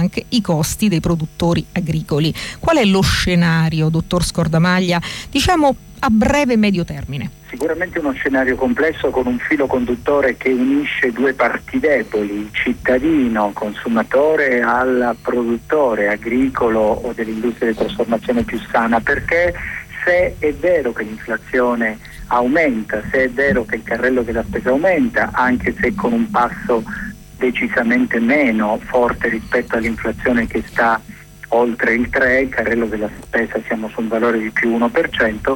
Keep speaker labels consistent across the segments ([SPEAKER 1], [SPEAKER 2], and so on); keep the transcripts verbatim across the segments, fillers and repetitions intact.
[SPEAKER 1] anche i costi dei produttori agricoli. Qual è lo scenario, dottor Scordamaglia, diciamo a breve e medio termine?
[SPEAKER 2] Sicuramente uno scenario complesso con un filo conduttore che unisce due parti deboli, il cittadino consumatore al produttore agricolo o dell'industria di trasformazione più sana, perché se è vero che l'inflazione aumenta, se è vero che il carrello della spesa aumenta, anche se con un passo decisamente meno forte rispetto all'inflazione che sta oltre il tre, il carrello della spesa siamo su un valore di più uno per cento,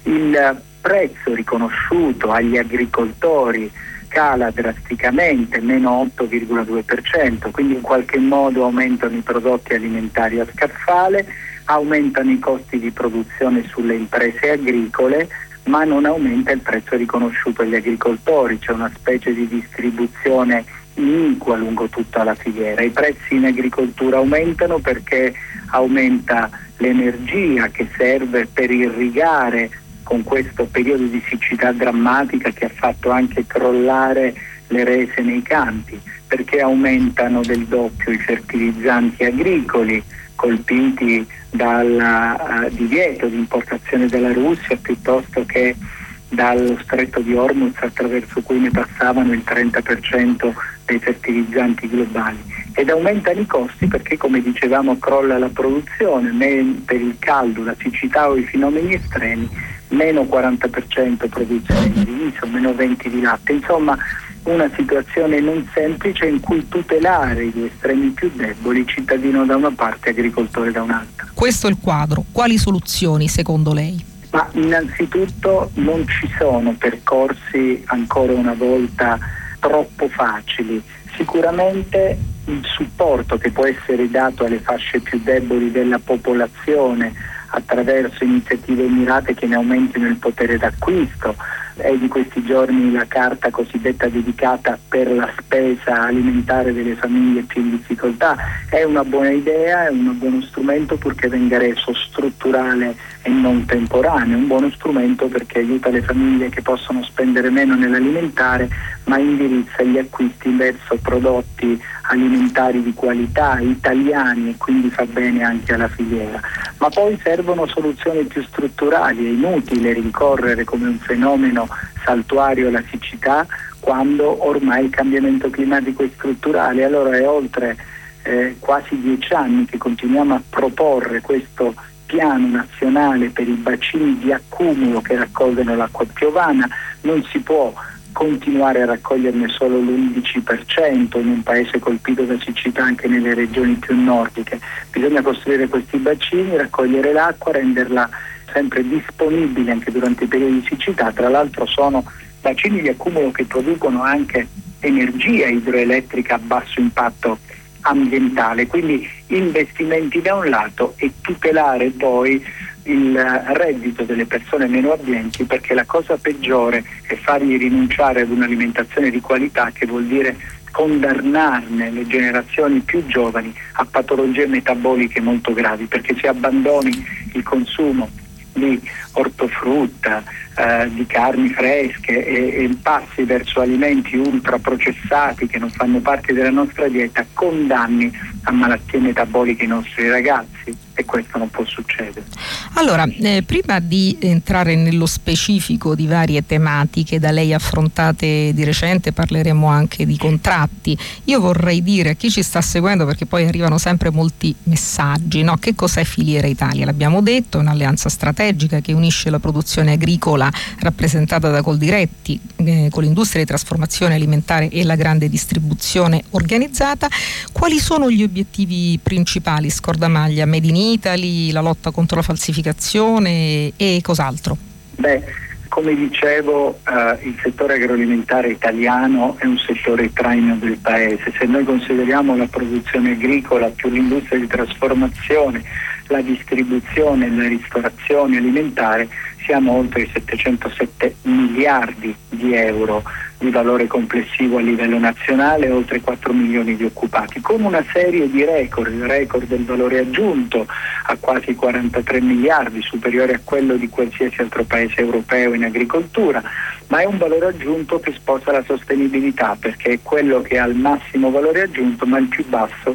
[SPEAKER 2] il prezzo riconosciuto agli agricoltori cala drasticamente, meno otto virgola due per cento, quindi in qualche modo aumentano i prodotti alimentari a scaffale, aumentano i costi di produzione sulle imprese agricole, ma non aumenta il prezzo riconosciuto agli agricoltori, c'è una specie di distribuzione iniqua lungo tutta la filiera. I prezzi in agricoltura aumentano perché aumenta l'energia che serve per irrigare con questo periodo di siccità drammatica che ha fatto anche crollare le rese nei campi, perché aumentano del doppio i fertilizzanti agricoli colpiti dal uh, divieto di importazione dalla Russia piuttosto che dallo stretto di Hormuz attraverso cui ne passavano il trenta per cento dei fertilizzanti globali, ed aumentano i costi perché, come dicevamo, crolla la produzione per il caldo, la siccità o i fenomeni estremi, meno quaranta per cento produzione di riso, meno venti di latte, insomma una situazione non semplice in cui tutelare i due estremi più deboli, cittadino da una parte, agricoltore da un'altra.
[SPEAKER 1] Questo è il quadro. Quali soluzioni secondo lei?
[SPEAKER 2] Ma innanzitutto non ci sono percorsi ancora una volta troppo facili. Sicuramente il supporto che può essere dato alle fasce più deboli della popolazione attraverso iniziative mirate che ne aumentino il potere d'acquisto. È di questi giorni la carta cosiddetta dedicata per la spesa alimentare delle famiglie più in difficoltà. È una buona idea, è un buono strumento purché venga reso strutturale e non temporaneo, un buono strumento perché aiuta le famiglie che possono spendere meno nell'alimentare, ma indirizza gli acquisti verso prodotti alimentari di qualità, italiani, e quindi fa bene anche alla filiera. Ma poi servono soluzioni più strutturali. È inutile rincorrere come un fenomeno saltuario la siccità quando ormai il cambiamento climatico è strutturale. Allora è oltre eh, quasi dieci anni che continuiamo a proporre questo piano nazionale per i bacini di accumulo che raccolgono l'acqua piovana. Non si può continuare a raccoglierne solo l'undici per cento in un paese colpito da siccità anche nelle regioni più nordiche. Bisogna costruire questi bacini, raccogliere l'acqua, renderla sempre disponibile anche durante i periodi di siccità. Tra l'altro sono bacini di accumulo che producono anche energia idroelettrica a basso impatto ambientale, quindi investimenti da un lato e tutelare poi il reddito delle persone meno abbienti, perché la cosa peggiore è fargli rinunciare ad un'alimentazione di qualità, che vuol dire condannarne le generazioni più giovani a patologie metaboliche molto gravi, perché se abbandoni il consumo di ortofrutta, eh, di carni fresche e, e passi verso alimenti ultraprocessati che non fanno parte della nostra dieta, condanni a malattie metaboliche i nostri ragazzi, e questo non può succedere.
[SPEAKER 1] Allora, eh, prima di entrare nello specifico di varie tematiche da lei affrontate di recente, parleremo anche di contratti. Io vorrei dire a chi ci sta seguendo, perché poi arrivano sempre molti messaggi, no? Che cos'è Filiera Italia? L'abbiamo detto, è un'alleanza strategica che unisce la produzione agricola rappresentata da Coldiretti eh, con l'industria di trasformazione alimentare e la grande distribuzione organizzata. Quali sono gli obiettivi principali, Scordamaglia? Made in Italy, la lotta contro la falsificazione e cos'altro?
[SPEAKER 2] Beh, come dicevo, eh, il settore agroalimentare italiano è un settore traino del paese. Se noi consideriamo la produzione agricola più l'industria di trasformazione, la distribuzione e la ristorazione alimentare, siamo oltre i settecentosette miliardi di euro di valore complessivo a livello nazionale, oltre quattro milioni di occupati, con una serie di record, il record del valore aggiunto a quasi quarantatré miliardi, superiore a quello di qualsiasi altro paese europeo in agricoltura, ma è un valore aggiunto che sposa la sostenibilità, perché è quello che ha il massimo valore aggiunto ma il più basso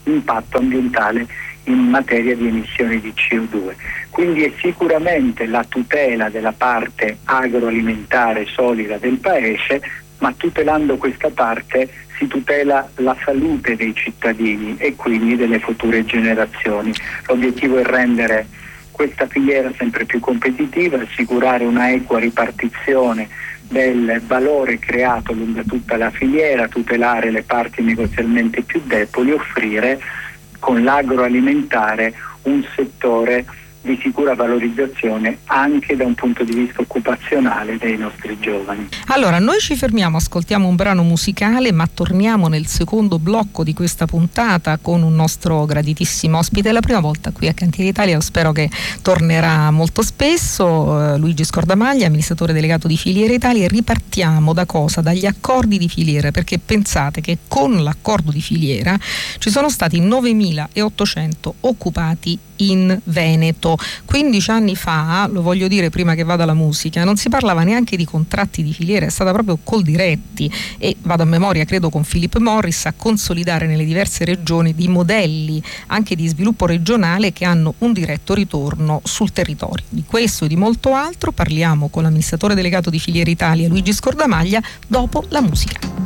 [SPEAKER 2] impatto ambientale in materia di emissioni di C O due. Quindi è sicuramente la tutela della parte agroalimentare solida del Paese, ma tutelando questa parte si tutela la salute dei cittadini e quindi delle future generazioni. L'obiettivo è rendere questa filiera sempre più competitiva, assicurare una equa ripartizione del valore creato lungo tutta la filiera, tutelare le parti negozialmente più deboli, offrire con l'agroalimentare un settore di sicura valorizzazione anche da un punto di vista occupazionale dei nostri giovani.
[SPEAKER 1] Allora, noi ci fermiamo, ascoltiamo un brano musicale, ma torniamo nel secondo blocco di questa puntata con un nostro graditissimo ospite. È la prima volta qui a Cantieri Italia, spero che tornerà molto spesso, eh, Luigi Scordamaglia, amministratore delegato di Filiere Italia. E ripartiamo da cosa? Dagli accordi di filiera, perché pensate che con l'accordo di filiera ci sono stati novemilaottocento occupati in Veneto. quindici anni fa, lo voglio dire prima che vada la musica, non si parlava neanche di contratti di filiera, è stata proprio Coldiretti, e vado a memoria credo con Philip Morris, a consolidare nelle diverse regioni di modelli anche di sviluppo regionale che hanno un diretto ritorno sul territorio. Di questo e di molto altro parliamo con l'amministratore delegato di Filiere Italia Luigi Scordamaglia dopo la musica.